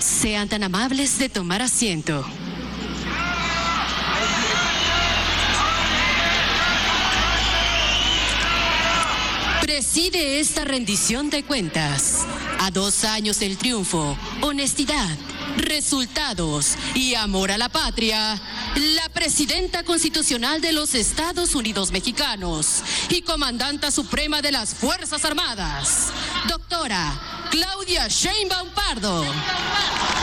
Sean tan amables de tomar asiento. Preside esta rendición de cuentas. A 2 años del triunfo, honestidad, resultados y amor a la patria, la presidenta constitucional de los Estados Unidos mexicanos y comandanta suprema de las Fuerzas Armadas, doctora Claudia Sheinbaum Pardo.